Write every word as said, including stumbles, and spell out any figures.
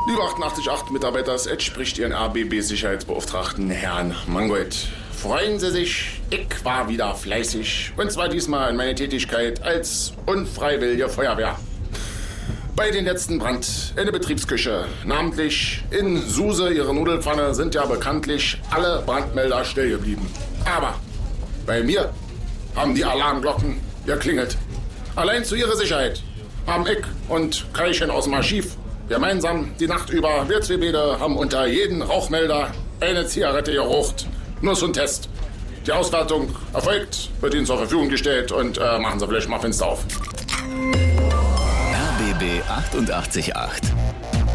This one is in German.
Liebe achtundachtzig Komma acht Mitarbeiter, es spricht Ihren R B B-Sicherheitsbeauftragten Herrn Mangold. Freuen Sie sich, ich war wieder fleißig. Und zwar diesmal in meine Tätigkeit als unfreiwillige Feuerwehr. Bei den letzten Brand in der Betriebsküche, namentlich in Suse, ihre Nudelpfanne, sind ja bekanntlich alle Brandmelder still geblieben. Aber bei mir haben die Alarmglocken geklingelt. Allein zu ihrer Sicherheit haben ich und Kaichen aus dem Archiv gemeinsam die Nacht über, wir zwei beide haben unter jeden Rauchmelder eine Zigarette geraucht. Nur so ein Test. Die Auswertung erfolgt, wird Ihnen zur Verfügung gestellt und äh, machen Sie vielleicht mal Fenster auf. R B B achtundachtzig Komma acht.